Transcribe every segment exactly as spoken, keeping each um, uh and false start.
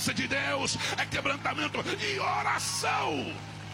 presença de Deus é quebrantamento e oração.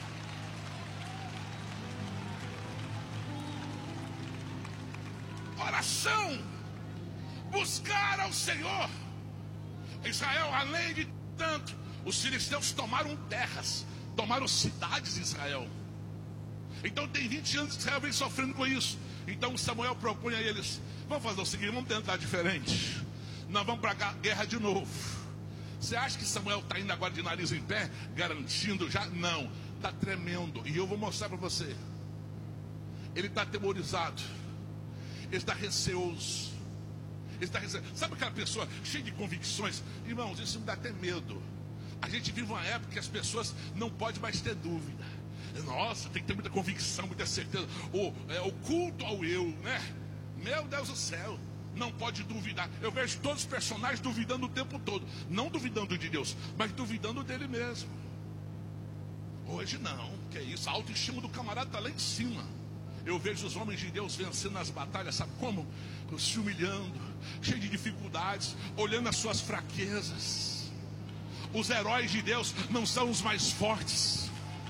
Oração, buscar ao Senhor. Israel, além de tanto, os filisteus tomaram terras, tomaram cidades de Israel. Então tem vinte anos que Israel vem sofrendo com isso. Então Samuel propõe a eles: vamos fazer o seguinte, vamos tentar diferente. Nós vamos para a guerra de novo. Você acha que Samuel está indo agora de nariz em pé, garantindo já? Não, está tremendo. E eu vou mostrar para você. Ele está atemorizado, ele está receoso, ele está receoso. Sabe aquela pessoa cheia de convicções? Irmãos, isso me dá até medo. A gente vive uma época que as pessoas não podem mais ter dúvida. Nossa, tem que ter muita convicção, muita certeza. O, é, o culto ao eu, né? Meu Deus do céu, não pode duvidar. Eu vejo todos os personagens duvidando o tempo todo. Não duvidando de Deus, mas duvidando dele mesmo. Hoje não, que é isso? A autoestima do camarada está lá em cima. Eu vejo os homens de Deus vencendo as batalhas, sabe como? Se humilhando, cheio de dificuldades, olhando as suas fraquezas. Os heróis de Deus não são os mais fortes.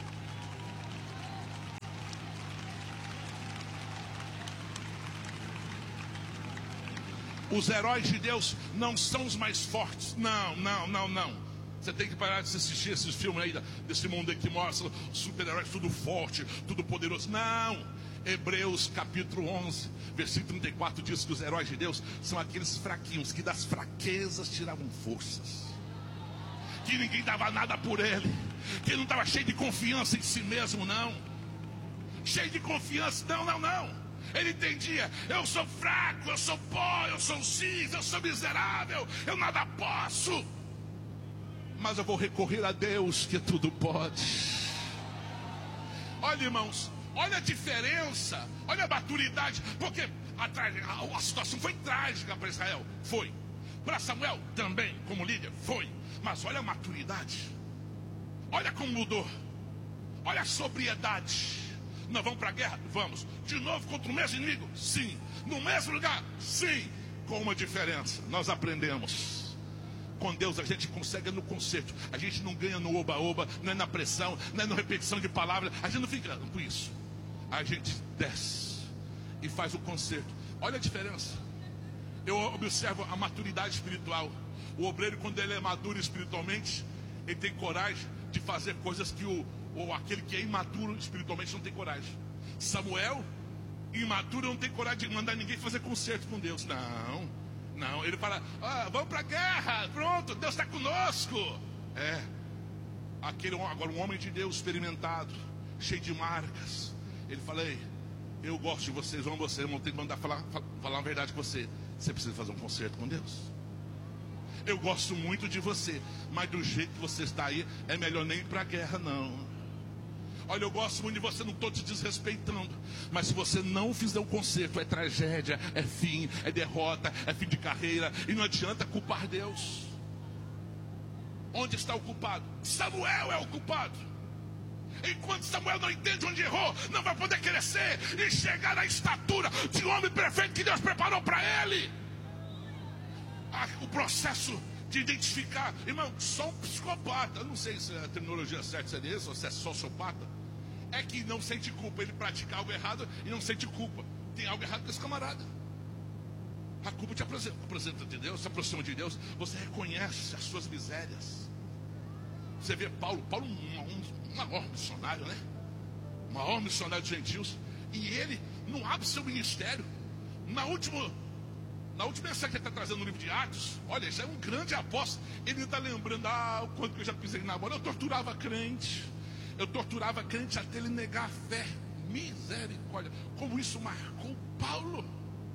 Os heróis de Deus não são os mais fortes. Não, não, não, não. Você tem que parar de assistir esses filmes aí desse mundo aí que mostra super-heróis tudo forte, tudo poderoso. Não. Hebreus capítulo onze, versículo trinta e quatro diz que os heróis de Deus são aqueles fraquinhos que das fraquezas tiravam forças. Que ninguém dava nada por ele. Que não estava cheio de confiança em si mesmo, não. Cheio de confiança, não, não, não. Ele entendia: eu sou fraco, eu sou pó, eu sou cinza, eu sou miserável, eu nada posso, mas eu vou recorrer a Deus que tudo pode. Olha, irmãos, olha a diferença, olha a maturidade. Porque a, a, a situação foi trágica para Israel, foi. Para Samuel também, como líder, foi. Mas olha a maturidade, olha como mudou, olha a sobriedade. Nós vamos para a guerra? Vamos. De novo contra o mesmo inimigo? Sim. No mesmo lugar? Sim. Com uma diferença: nós aprendemos. Com Deus a gente consegue no conserto. A gente não ganha no oba-oba, não é na pressão, não é na repetição de palavras. A gente não fica com isso. A gente desce e faz o conserto. Olha a diferença. Eu observo a maturidade espiritual. O obreiro, quando ele é maduro espiritualmente, ele tem coragem de fazer coisas que o ou aquele que é imaturo espiritualmente não tem coragem. Samuel, imaturo, não tem coragem de mandar ninguém fazer concerto com Deus. Não, não. Ele fala: ah, vamos para a guerra, pronto, Deus está conosco. É, aquele agora um homem de Deus experimentado, cheio de marcas. Ele fala: ei, eu gosto de vocês, amo vocês, não tenho que mandar falar, falar a verdade com você. Você precisa fazer um concerto com Deus. Eu gosto muito de você, mas do jeito que você está aí, é melhor nem ir para a guerra, não. Olha, eu gosto muito de você, não estou te desrespeitando, mas se você não fizer o conserto, é tragédia, é fim, é derrota, é fim de carreira. E não adianta culpar Deus. Onde está o culpado? Samuel é o culpado. Enquanto Samuel não entende onde errou, não vai poder crescer e chegar à estatura de homem perfeito que Deus preparou para ele. Ah, o processo de identificar, irmão, só um psicopata, eu não sei se a terminologia certa seria isso, ou se é sociopata, é que não sente culpa. Ele pratica algo errado e não sente culpa. Tem algo errado com esse camarada. A culpa te apresenta, apresenta de Deus, se aproxima de Deus. Você reconhece as suas misérias. Você vê Paulo, Paulo um, um maior missionário, né? Maior missionário dos gentios. E ele não abre seu ministério. Na última Na última mensagem que ele está trazendo no livro de Atos, olha, já é um grande apóstolo. Ele está lembrando: ah, o quanto que eu já pisei na bola. Eu torturava crente. Eu torturava crente até ele negar a fé. Misericórdia. Como isso marcou Paulo.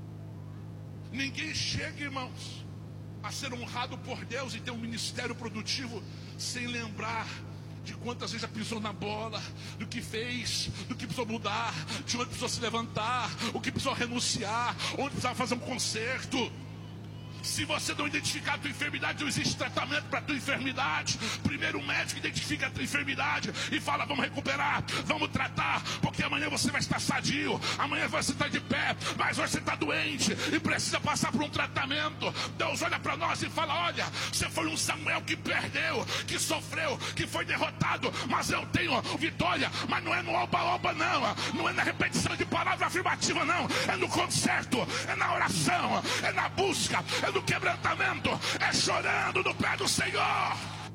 Ninguém chega, irmãos, a ser honrado por Deus e ter um ministério produtivo sem lembrar de quantas vezes já pisou na bola, do que fez, do que precisou mudar, de onde precisou se levantar, o que precisou renunciar, onde precisava fazer um conserto. Se você não identificar a tua enfermidade, não existe tratamento para a tua enfermidade. Primeiro o médico identifica a tua enfermidade e fala: vamos recuperar, vamos tratar, porque amanhã você vai estar sadio, amanhã você está de pé, mas hoje você está doente e precisa passar por um tratamento. Deus olha para nós e fala: olha, você foi um Samuel que perdeu, que sofreu, que foi derrotado, mas eu tenho vitória. Mas não é no oba-oba não, não é na repetição de palavra afirmativa não, é no conserto, é na oração, é na busca, é no quebrantamento, é chorando no pé do Senhor.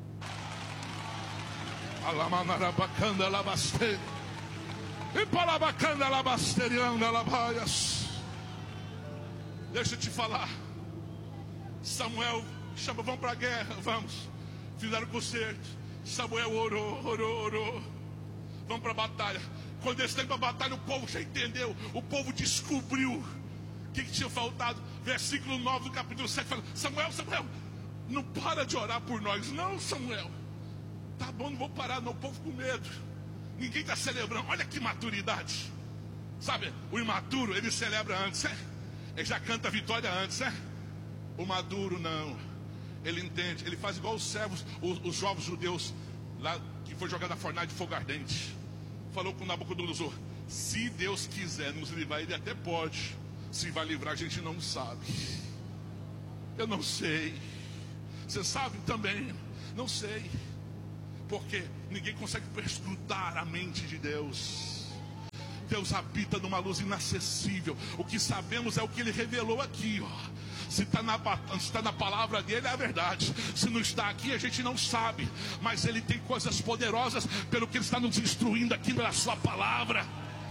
Alamanarabacanda labaste, e palabacanda labasterianda labaias. Deixa eu te falar. Samuel chama: vamos para a guerra, vamos. Fizeram concerto. Samuel orou, orou, orou. Vamos para a batalha. Quando eles estão para a batalha, o povo já entendeu. O povo descobriu o que, que tinha faltado. Versículo nove do capítulo sete fala: Samuel, Samuel, não para de orar por nós. Não, Samuel. Tá bom, não vou parar não, o povo com medo. Ninguém está celebrando. Olha que maturidade. Sabe, o imaturo, ele celebra antes, é? Ele já canta a vitória antes, é? O maduro não. Ele entende, ele faz igual os servos, os, os jovens judeus lá que foi jogado na fornalha de fogo ardente. Falou com Nabucodonosor: se Deus quiser nos livrar, ele até pode. Se vai livrar, a gente não sabe. Eu não sei. Você sabe também? Não sei. Porque ninguém consegue perscrutar a mente de Deus. Deus habita numa luz inacessível. O que sabemos é o que Ele revelou aqui, ó. Se está na, tá na palavra dele, é a verdade. Se não está aqui, a gente não sabe. Mas Ele tem coisas poderosas pelo que Ele está nos instruindo aqui pela sua palavra.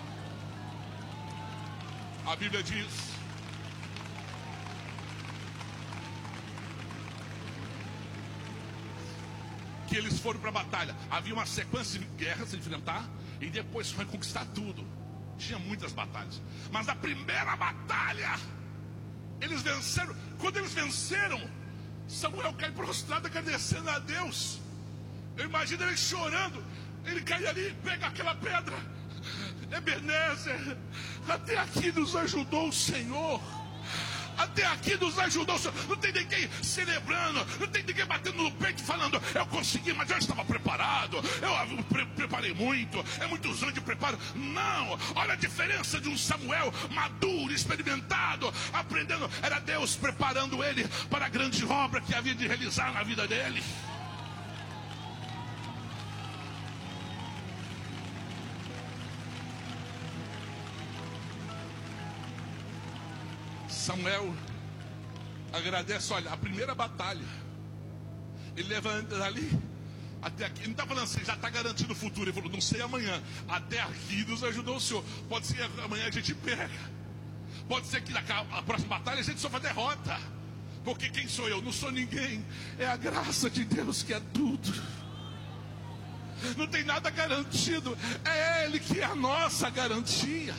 A Bíblia diz que eles foram para a batalha. Havia uma sequência de guerras a enfrentar, e depois foi conquistar tudo. Tinha muitas batalhas, mas a primeira batalha eles venceram. Quando eles venceram, Samuel cai prostrado agradecendo a Deus. Eu imagino ele chorando. Ele cai ali, pega aquela pedra. Ebenezer, até aqui nos ajudou o Senhor. Até aqui nos ajudou o Senhor. Não tem ninguém celebrando, não tem ninguém batendo no peito falando: eu consegui, mas eu estava preparado, eu pre preparei muito, é muitos anos de preparo. Não, olha a diferença de um Samuel maduro, experimentado, aprendendo. Era Deus preparando ele para a grande obra que havia de realizar na vida dele. Samuel agradece. Olha, a primeira batalha, ele levanta dali até aqui. Ele não está falando assim, já está garantido o futuro. Ele falou: não sei amanhã, até aqui nos ajudou o Senhor. Pode ser que amanhã a gente pega, pode ser que na próxima batalha a gente sofra derrota. Porque quem sou eu? Não sou ninguém. É a graça de Deus que é tudo. Não tem nada garantido. É Ele que é a nossa garantia.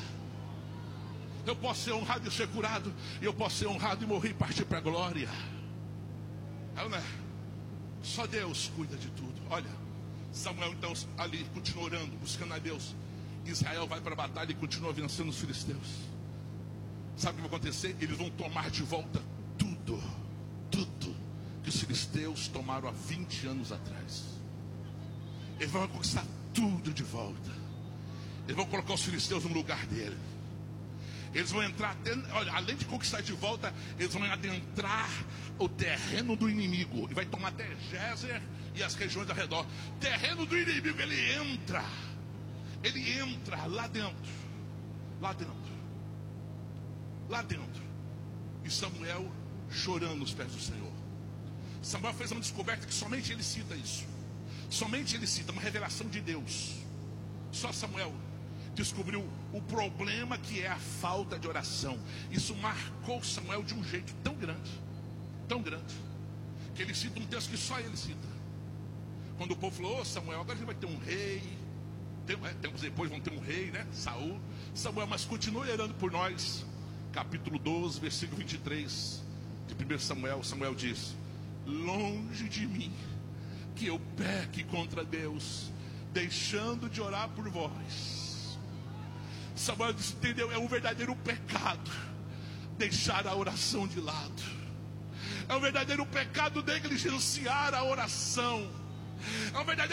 Eu posso ser honrado e ser curado, e eu posso ser honrado e morrer e partir para a glória. É, né? Só Deus cuida de tudo. Olha, Samuel então ali continua orando, buscando a Deus. Israel vai para a batalha e continua vencendo os filisteus. Sabe o que vai acontecer? Eles vão tomar de volta tudo, tudo que os filisteus tomaram há vinte anos atrás. Eles vão conquistar tudo de volta. Eles vão colocar os filisteus no lugar dele. Eles vão entrar, olha, além de conquistar de volta, eles vão adentrar o terreno do inimigo. E vai tomar até Gézer e as regiões ao redor. Terreno do inimigo, ele entra. Ele entra lá dentro. Lá dentro. Lá dentro. E Samuel chorando nos pés do Senhor. Samuel fez uma descoberta que somente ele cita isso. Somente ele cita uma revelação de Deus. Só Samuel descobriu o problema que é a falta de oração. Isso marcou Samuel de um jeito tão grande, tão grande, que ele cita um texto que só ele cita. Quando o povo falou: oh, Samuel, agora a gente vai ter um rei. Tem, é, tempos depois vão ter um rei, né? Saul. Samuel, mas continue orando por nós. Capítulo doze, versículo vinte e três de primeiro Samuel. Samuel diz: longe de mim que eu peque contra Deus, deixando de orar por vós. Samuel disse, entendeu? É um verdadeiro pecado deixar a oração de lado. É um verdadeiro pecado negligenciar a oração. É um verdadeiro